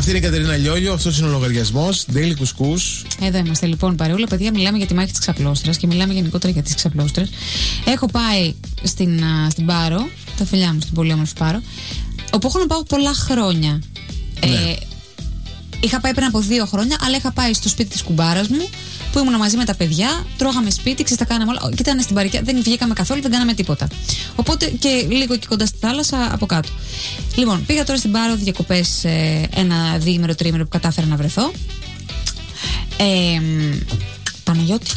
Αυτή είναι η Κατερίνα Λιόλιο, αυτός είναι ο λογαριασμός. Daily Κουσκούς. Εδώ είμαστε λοιπόν, παρεούλα. Παιδιά, μιλάμε για τη μάχη της Ξαπλώστρας και μιλάμε γενικότερα για τις Ξαπλώστρες. Έχω πάει στην Πάρο, τα φιλιά μου στην πολύ όμορφη Πάρο, όπου έχω να πάω πολλά χρόνια. Ναι. Είχα πάει πριν από 2 χρόνια, αλλά είχα πάει στο σπίτι της κουμπάρας μου, που ήμουν μαζί με τα παιδιά, τρώγαμε σπίτι, τα κάναμε όλα. Και ήταν στην παροικιά, δεν βγήκαμε καθόλου, δεν κάναμε τίποτα. Οπότε και λίγο εκεί κοντά στη θάλασσα από κάτω. Λοιπόν, πήγα τώρα στην Πάρο διακοπές, ένα 2-3 που κατάφερα να βρεθώ. Παναγιώτη,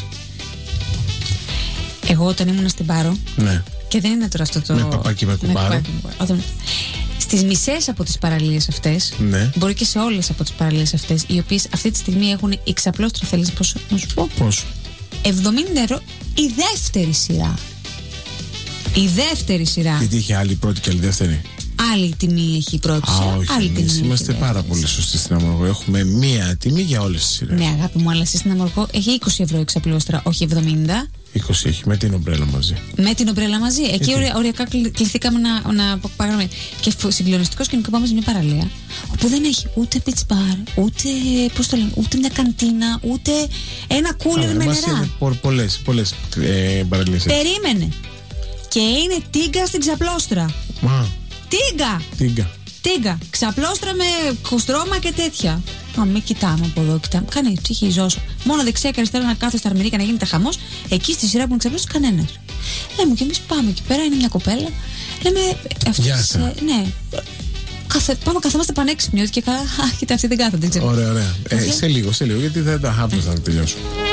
εγώ όταν ήμουν στην Πάρο. Ναι. Και δεν είναι τώρα αυτό το. Με παπάκι με κουμπάρο. Στις μισές από τις παραλίες αυτές, ναι. Μπορεί και σε όλες από τις παραλίες αυτές, οι οποίες αυτή τη στιγμή έχουν η Ξαπλώστρα, θέλεις πόσο, να σου πω? Πόσο? 70€ η δεύτερη σειρά. Η δεύτερη σειρά. Γιατί είχε άλλη πρώτη και άλλη δεύτερη? Άλλη τιμή έχει η πρώτη σειρά. Όχι, άλλη τιμή. Είμαστε πάρα πολύ σωστοί στην Αμοργό. Έχουμε μία τιμή για όλες τις σειρές. Ναι, αγάπη μου, αλλά εσύ στην Αμοργό έχει 20€ η Ξαπλώστρα, όχι 70. 20 έχει, με την ομπρέλα μαζί. Με την ομπρέλα μαζί. Εκεί οριακά κληθήκαμε να πάμε. Και συγκλονιστικό σκηνικό, πάμε σε μια παραλία όπου δεν έχει ούτε beach bar, ούτε, πώς το λένε, ούτε μια καντίνα, ούτε ένα κούλερ με νερά. Πολλές παραλίες. Περίμενε. Και είναι τίγκα στην Ξαπλώστρα. Μα. Τίγκα. Ξαπλώστρα με κουστρώμα και τέτοια. Μην κοιτάμε από εδώ, κοιτάμε. Κάνει ψυχιζόσο. Μόνο δεξιά και αριστερά να κάθεται στα αρμυρί και να γίνεται χαμός. Εκεί στη σειρά που είναι Ξαπλώστρα, κανένας. Λέμε και εμείς πάμε εκεί πέρα, είναι μια κοπέλα. Λέμε. Ναι. Πάμε, καθόμαστε πανέξυπνοι. Και καλά, κοίτα, αυτοί δεν κάθονται. Ωραία. Σε λίγο, γιατί δεν τα χάπτω να τελειώσω.